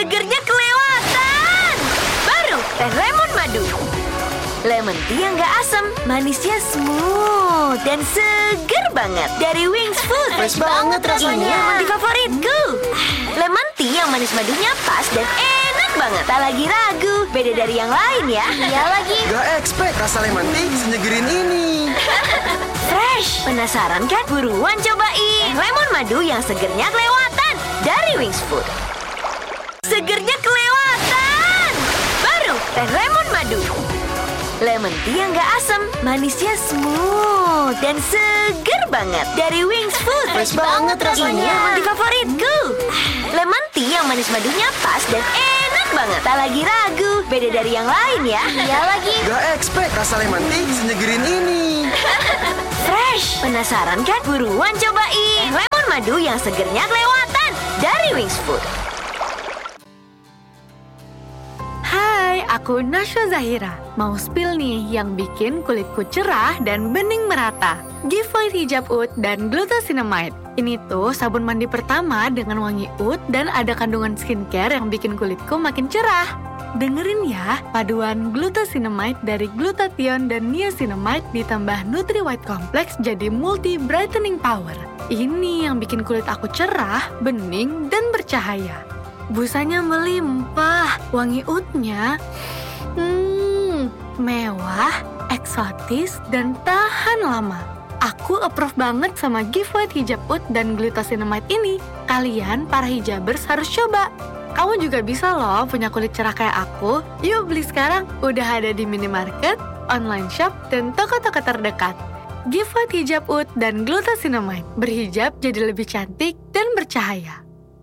Segernya kelewatan. Baru teh lemon madu. Lemon tea yang gak asam, manisnya smooth dan seger banget. Dari Wings Food. Fresh banget rasanya. Ini lemon tea favoritku. Lemon tea yang manis madunya pas dan enak banget. Tak lagi ragu, beda dari yang lain ya. Iya lagi. Gak expect rasa lemon tea senyegerin ini. Fresh. Penasaran kan? Buruan cobain lemon madu yang segernya kelewatan dari Wings Food. Segernya kelewatan. Baru teh lemon madu. Lemon tea yang gak asam, manisnya smooth dan seger banget. Dari Wings Food. Fresh banget rasanya. Ini lemon tea favoritku. Lemon tea yang manis madunya pas dan enak banget. Tak lagi ragu, beda dari yang lain ya. Iya lagi. Gak expect rasa lemon tea senyegerin ini. Fresh. Penasaran kan? Buruan cobain lemon madu yang segernya kelewatan dari Wings Food. Hai, aku Nasya Zahira. Mau spill nih yang bikin kulitku cerah dan bening merata. Giveaway hijab oud dan glucosinamide. Ini tuh sabun mandi pertama dengan wangi oud dan ada kandungan skincare yang bikin kulitku makin cerah. Dengerin ya, paduan glucosinamide dari glutathione dan niacinamide ditambah Nutri White Complex jadi multi brightening power. Ini yang bikin kulit aku cerah, bening, dan bercahaya. Busanya melimpah, wangi oudnya mewah, eksotis, dan tahan lama. Aku approve banget sama giveaway hijab oud dan glucosinamide ini. Kalian, para hijabers, harus coba. Kamu juga bisa loh punya kulit cerah kayak aku. Yuk beli sekarang, udah ada di minimarket, online shop, dan toko-toko terdekat. Giveaway hijab oud dan glucosinamide. Berhijab jadi lebih cantik dan bercahaya.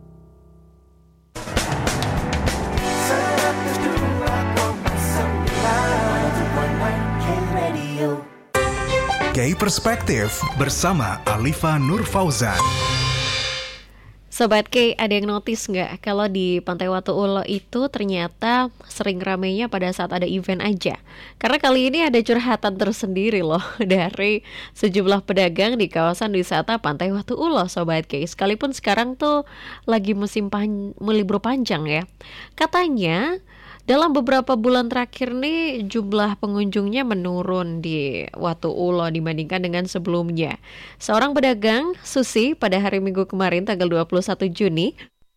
Gay Perspektif bersama Alifa Nur Fauzan. Sobat K, ada yang notice nggak kalau di Pantai Watu Ulo itu ternyata sering ramainya pada saat ada event aja? Karena kali ini ada curhatan tersendiri loh dari sejumlah pedagang di kawasan wisata Pantai Watu Ulo, Sobat K. Sekalipun sekarang tuh lagi musim libur panjang ya. Katanya dalam beberapa bulan terakhir nih jumlah pengunjungnya menurun di Watu Ulo dibandingkan dengan sebelumnya. Seorang pedagang, Susi, pada hari Minggu kemarin tanggal 21 Juni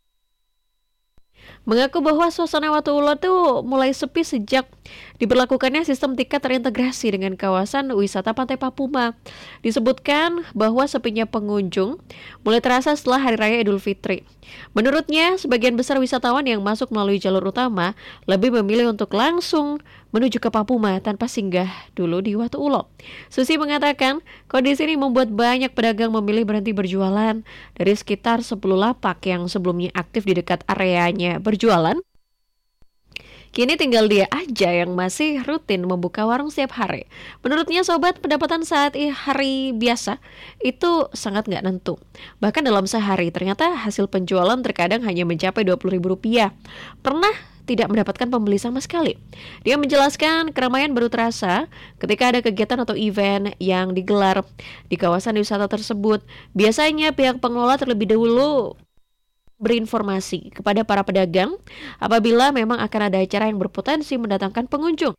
mengaku bahwa suasana Watu Ulo tuh mulai sepi sejak diberlakukannya sistem tiket terintegrasi dengan kawasan wisata Pantai Papuma. Disebutkan bahwa sepinya pengunjung mulai terasa setelah Hari Raya Idul Fitri. Menurutnya, sebagian besar wisatawan yang masuk melalui jalur utama lebih memilih untuk langsung menuju ke Papuma tanpa singgah dulu di Watu Ulo. Susi mengatakan, kondisi ini membuat banyak pedagang memilih berhenti berjualan dari sekitar 10 lapak yang sebelumnya aktif di dekat areanya berjualan. Kini tinggal dia aja yang masih rutin membuka warung setiap hari. Menurutnya sobat, pendapatan saat hari biasa itu sangat nggak nentu. Bahkan dalam sehari ternyata hasil penjualan terkadang hanya mencapai Rp20.000. Pernah tidak mendapatkan pembeli sama sekali. Dia menjelaskan keramaian baru terasa ketika ada kegiatan atau event yang digelar di kawasan wisata tersebut. Biasanya pihak pengelola terlebih dahulu berinformasi kepada para pedagang apabila memang akan ada acara yang berpotensi mendatangkan pengunjung.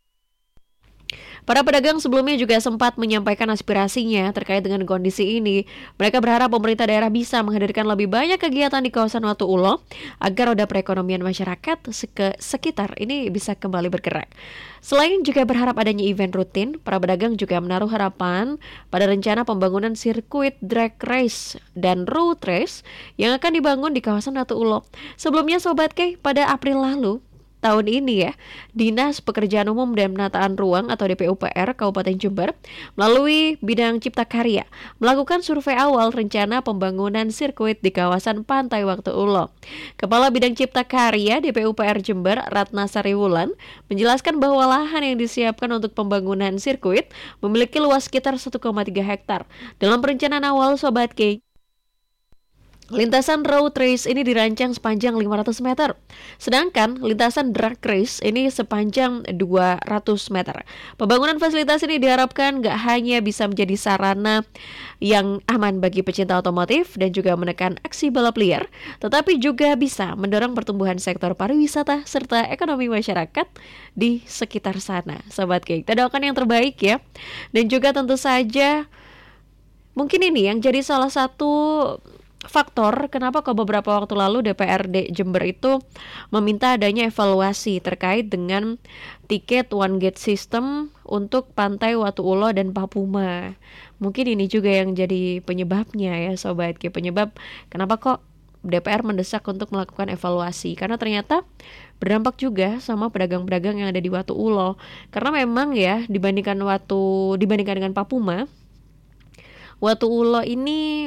Para pedagang sebelumnya juga sempat menyampaikan aspirasinya terkait dengan kondisi ini. Mereka berharap pemerintah daerah bisa menghadirkan lebih banyak kegiatan di kawasan Watu Ulo agar roda perekonomian masyarakat sekitar ini bisa kembali bergerak. Selain juga berharap adanya event rutin, para pedagang juga menaruh harapan pada rencana pembangunan sirkuit drag race dan road race yang akan dibangun di kawasan Watu Ulo. Sebelumnya Sobat K, pada April lalu tahun ini ya, Dinas Pekerjaan Umum dan Penataan Ruang atau DPUPR Kabupaten Jember melalui bidang Cipta Karya melakukan survei awal rencana pembangunan sirkuit di kawasan Pantai Watu Ulo. Kepala Bidang Cipta Karya DPUPR Jember, Ratna Sariwulan, menjelaskan bahwa lahan yang disiapkan untuk pembangunan sirkuit memiliki luas sekitar 1,3 hektar. Dalam perencanaan awal Sobat K, Lintasan road race ini dirancang sepanjang 500 meter, sedangkan lintasan drag race ini sepanjang 200 meter. Pembangunan fasilitas ini diharapkan gak hanya bisa menjadi sarana yang aman bagi pecinta otomotif dan juga menekan aksi balap liar, tetapi juga bisa mendorong pertumbuhan sektor pariwisata serta ekonomi masyarakat di sekitar sana. Sobat Geng, kita doakan yang terbaik ya. Dan juga tentu saja mungkin ini yang jadi salah satu faktor kenapa kok beberapa waktu lalu DPRD Jember itu meminta adanya evaluasi terkait dengan tiket one gate system untuk Pantai Watu Ulo dan Papuma. Mungkin ini juga yang jadi penyebabnya ya Sobat G, penyebab kenapa kok DPR mendesak untuk melakukan evaluasi, karena ternyata berdampak juga sama pedagang-pedagang yang ada di Watu Ulo. Karena memang ya dibandingkan dengan Papuma, Watu Ulo ini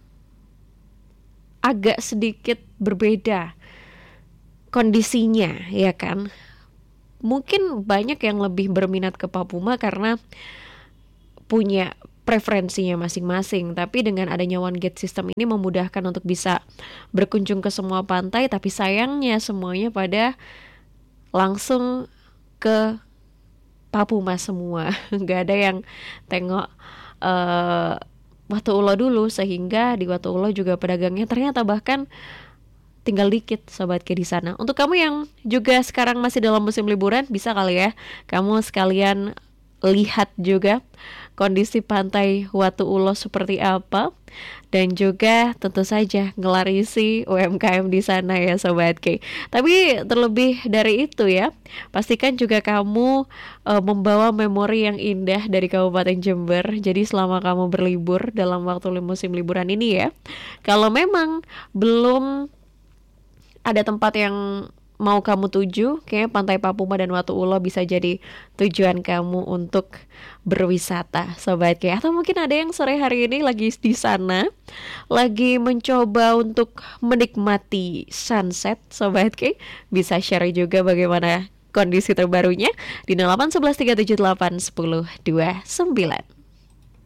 agak sedikit berbeda kondisinya, ya kan? Mungkin banyak yang lebih berminat ke Papuma karena punya preferensinya masing-masing. Tapi dengan adanya one gate system ini memudahkan untuk bisa berkunjung ke semua pantai. Tapi sayangnya semuanya pada langsung ke Papuma semua. Gak ada yang tengok Watu Ulo dulu, sehingga di Watu Ulo juga pedagangnya ternyata bahkan tinggal dikit Sobat G di sana. Untuk kamu yang juga sekarang masih dalam musim liburan, bisa kali ya kamu sekalian lihat juga kondisi pantai Watu Ulo seperti apa, dan juga tentu saja ngelarisi UMKM di sana ya Sobat G. Tapi terlebih dari itu ya, pastikan juga kamu membawa memori yang indah dari Kabupaten Jember. Jadi selama kamu berlibur dalam waktu musim liburan ini ya, kalau memang belum ada tempat yang mau kamu tuju, kayaknya Pantai Papuma dan Watu Ulo bisa jadi tujuan kamu untuk berwisata Sobat G. Atau mungkin ada yang sore hari ini lagi di sana, lagi mencoba untuk menikmati sunset Sobat G. Bisa share juga bagaimana kondisi terbarunya di 0811 378 1029.